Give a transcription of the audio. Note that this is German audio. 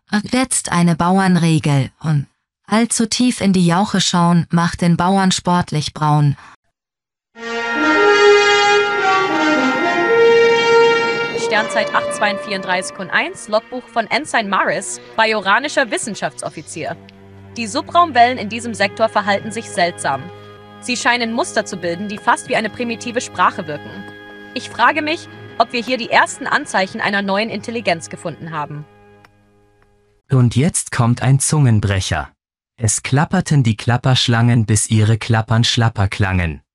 Jetzt eine Bauernregel und allzu tief in die Jauche schauen macht den Bauern sportlich braun. Sternzeit 8:32:1, Logbuch von Ensign Maris, bajoranischer Wissenschaftsoffizier. Die Subraumwellen in diesem Sektor verhalten sich seltsam. Sie scheinen Muster zu bilden, die fast wie eine primitive Sprache wirken. Ich frage mich, ob wir hier die ersten Anzeichen einer neuen Intelligenz gefunden haben. Und jetzt kommt ein Zungenbrecher. Es klapperten die Klapperschlangen, bis ihre Klappern schlapper klangen.